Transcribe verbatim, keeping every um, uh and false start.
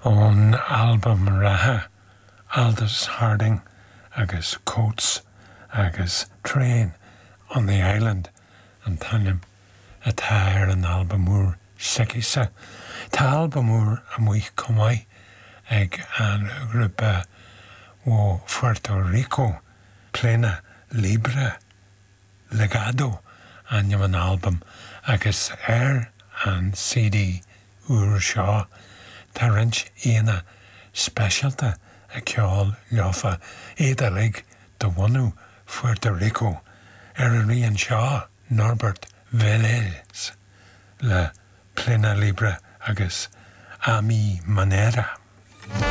ón album ratha Aldous Harding agus Coates agus Train on the Island an tanim atá ar an albumúr sicise. Tá albumúr a muoich cumai ag an grúpa ó Puerto Rico Plena Libre Legado annam an album agus ar an C D úr seo tá rint aana specialta a ceol leofa éadalig do bhunú Puerto Rico ar a rion seo Norbert Vélez le Plena Libre agus A Mi Manera.